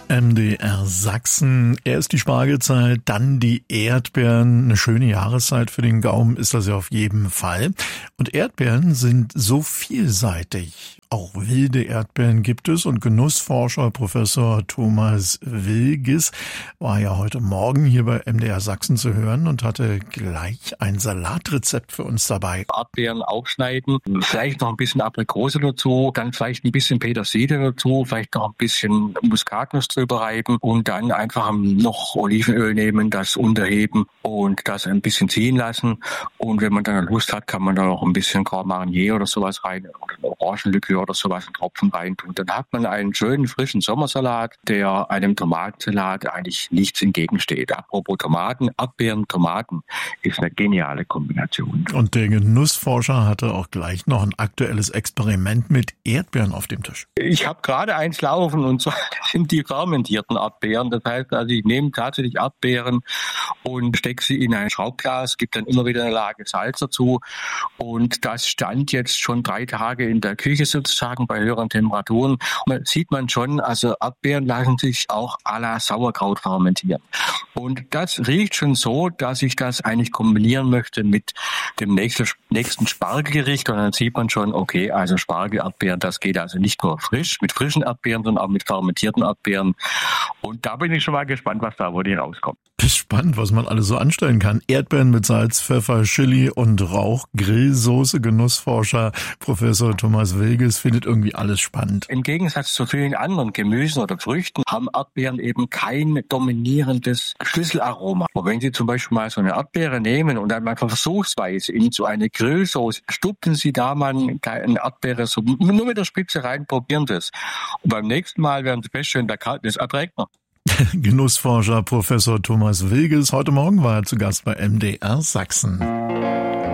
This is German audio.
MDR Sachsen. Erst die Spargelzeit, dann die Erdbeeren. Eine schöne Jahreszeit für den Gaumen ist das ja auf jeden Fall. Und Erdbeeren sind so vielseitig. Auch wilde Erdbeeren gibt es und Genussforscher Professor Thomas Wilges war ja heute Morgen hier bei MDR Sachsen zu hören und hatte gleich ein Salatrezept für uns dabei. Erdbeeren aufschneiden, vielleicht noch ein bisschen Aprikose dazu, dann vielleicht ein bisschen Petersilie dazu, vielleicht noch ein bisschen Muskatnuss drüber reiben und dann einfach noch Olivenöl nehmen, das unterheben und das ein bisschen ziehen lassen. Und wenn man dann Lust hat, kann man da noch ein bisschen Grand Marnier oder sowas rein oder Orangenlikör oder sowas, einen Tropfen rein tun. Dann hat man einen schönen frischen Sommersalat, der einem Tomatensalat eigentlich nichts entgegensteht. Apropos Tomaten, Erdbeeren, Tomaten ist eine geniale Kombination. Und der Genussforscher hatte auch gleich noch ein aktuelles Experiment mit Erdbeeren auf dem Tisch. Ich habe gerade eins laufen und zwar sind die fermentierten Erdbeeren. Das heißt, also ich nehme tatsächlich Erdbeeren und stecke sie in ein Schraubglas, gebe dann immer wieder eine Lage Salz dazu und das stand jetzt schon 3 Tage in der Küche sozusagen bei höheren Temperaturen. Und da sieht man schon, also Erdbeeren lassen sich auch à la Sauerkraut fermentieren. Und das riecht schon so, dass ich das eigentlich kombinieren möchte mit dem nächsten Spargelgericht. Und dann sieht man schon, okay, also Spargel, Erdbeeren, das geht also nicht nur frisch, mit frischen Erdbeeren, sondern auch mit fermentierten Erdbeeren. Und da bin ich schon mal gespannt, was da wohl hier rauskommt. Spannend, was man alles so anstellen kann. Erdbeeren mit Salz, Pfeffer, Chili und Rauch, Grillsoße. Genussforscher Professor Thomas Wilges findet irgendwie alles spannend. Im Gegensatz zu vielen anderen Gemüsen oder Früchten haben Erdbeeren eben kein dominierendes Schlüsselaroma. Und wenn Sie zum Beispiel mal so eine Erdbeere nehmen und dann mal versuchsweise in so eine Grillsoße, stupfen Sie da mal eine Erdbeere so nur mit der Spitze rein, probieren das. Und beim nächsten Mal werden Sie feststellen, der Kalt ist erträgt noch. Genussforscher Professor Thomas Wilges. Heute Morgen war er zu Gast bei MDR Sachsen.